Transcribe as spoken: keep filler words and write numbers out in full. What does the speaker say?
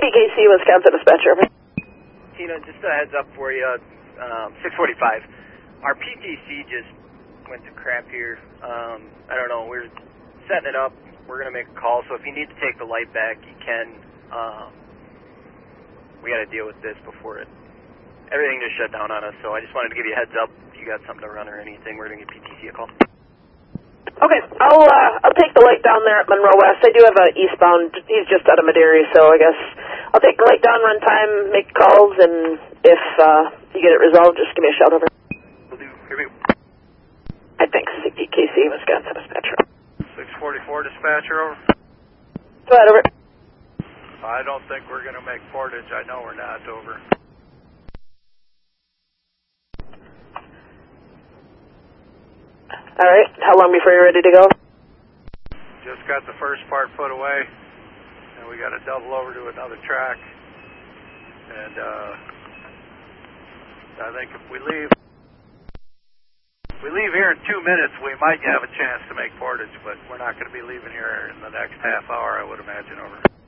P K C, Wisconsin dispatcher. Tina, just a heads up for you, um, six forty-five. Our P T C just went to crap here. Um, I don't know, we're setting it up. We're going to make a call, so if you need to take the light back, you can. Um, we got to deal with this before it. Everything just shut down on us, so I just wanted to give you a heads up. If you got something to run or anything, we're going to give P T C a call. Okay, I'll uh, I'll take the light down there at Monroe West. I do have a eastbound. He's just out of Maderi, so I guess I'll take the light down, run time, make calls, and if uh, you get it resolved, just give me a shout over. We'll do. Here we go. I think C P K C, Wisconsin dispatcher. six forty-four dispatcher, over. Go ahead, over. I don't think we're going to make Portage. I know we're not, over. All right, how long before you're ready to go? Just got the first part put away, and we got to double over to another track. And uh, I think if we leave, if we leave here in two minutes, we might have a chance to make Portage, but we're not going to be leaving here in the next half hour, I would imagine, over.